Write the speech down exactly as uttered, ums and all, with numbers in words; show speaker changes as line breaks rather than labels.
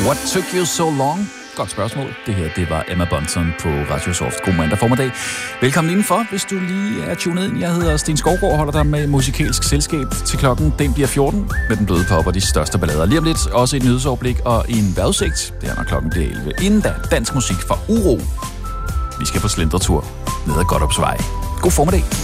What took you so long? Godt spørgsmål. Det her, det var Emma Bunton på Radio Soft. God mandag formiddag. Velkommen indenfor, hvis du lige er tunet ind. Jeg hedder Sten Skovgaard og holder dig med musikalsk selskab til klokken. Den bliver fjorten med den bløde pop og de største ballader. Lige om lidt også et nyhedsoverblik og en vejrudsigt. Det er, når klokken bliver elleve. Inden da, dansk musik for uro. Vi skal på slendretur ned ad Godtopsvej. God formiddag.